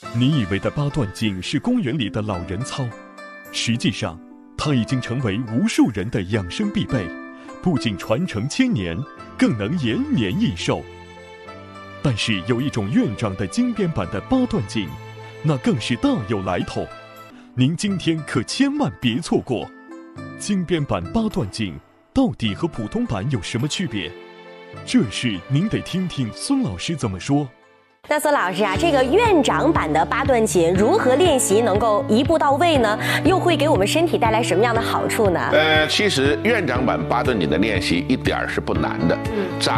你以为的八段锦是公园里的老人操，实际上，它已经成为无数人的养生必备，不仅传承千年，更能延年益寿。但是有一种院长的精编版的八段锦，那更是大有来头，您今天可千万别错过。精编版八段锦到底和普通版有什么区别？这事您得听听孙老师怎么说。 那孙老师啊，这个院长版的八段锦如何练习能够一步到位呢？又会给我们身体带来什么样的好处呢？ 其实院长版八段锦的练习一点儿是不难的，掌